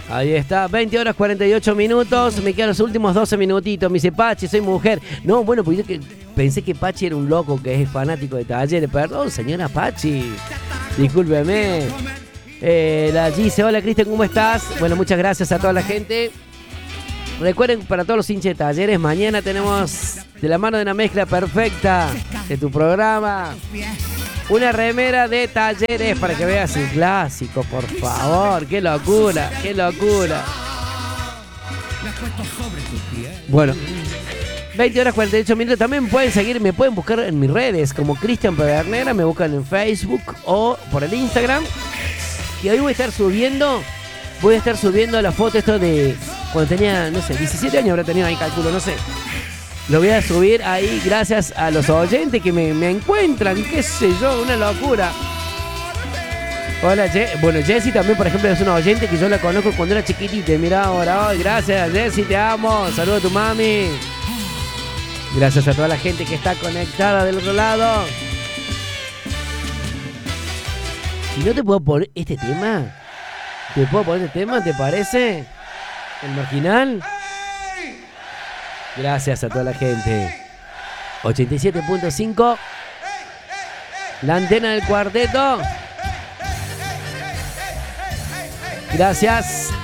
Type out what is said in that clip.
Ahí está, 20 horas 48 minutos. Me quedan los últimos 12 minutitos. Me dice, Pachi, soy mujer. No, bueno, pues yo pensé que Pachi era un loco que es fanático de Talleres. Perdón, señora Pachi. Discúlpeme. La Gise, hola Cristian, ¿cómo estás? Bueno, muchas gracias a toda la gente. Recuerden, para todos los hinchas de Talleres, mañana tenemos de la mano de una mezcla perfecta de tu programa una remera de Talleres para que veas el clásico, por favor. ¡Qué locura! ¡Qué locura! Bueno, 20 horas 48 minutos. También pueden seguir, me pueden buscar en mis redes como Cristian Pedernera. Me buscan en Facebook o por el Instagram. Y hoy voy a estar subiendo la foto esto de cuando tenía, no sé, 17 años habrá tenido ahí, calculo, no sé. Lo voy a subir ahí gracias a los oyentes que me encuentran, qué sé yo, una locura. Hola, bueno, Jessy también, por ejemplo, es una oyente que yo la conozco cuando era chiquitita. Mirá ahora, gracias, Jessy, te amo. Saludos a tu mami. Gracias a toda la gente que está conectada del otro lado. Si no te puedo poner este tema, ¿te parece? El marginal. Gracias a toda la gente. 87.5. La antena del cuarteto. Gracias.